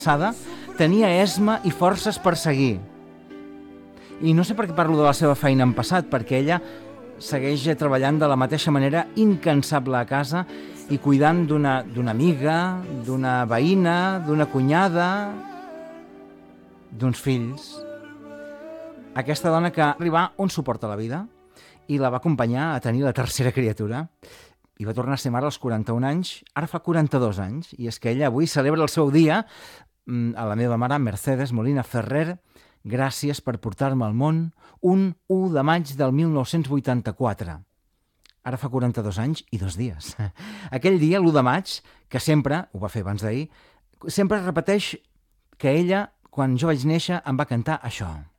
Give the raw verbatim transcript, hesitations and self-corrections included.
Sada, tenia esma i forces per seguir. I no sé per què parlo de la seva feina en passat, perquè ella segueix treballant de la mateixa manera incansable a casa i cuidant d'una d'una amiga, d'una veïna, d'una cunyada, d'uns fills. Aquesta dona que va arribar un suport a la vida i la va acompanyar a tenir la tercera criatura i va tornar a ser mare als quaranta-un anys, ara fa quaranta-dos anys, i és que ella avui celebra el seu dia. A la meva mare, Mercedes Molina Ferrer, gràcies per portar-me al món un u de maig del mil nou-cents vuitanta-quatre. Ara fa quaranta-dos anys i dos dies. Aquell dia, l'u de maig, que sempre, ho va fer abans d'ahir, sempre repeteix que ella, quan jo vaig néixer, em va cantar això.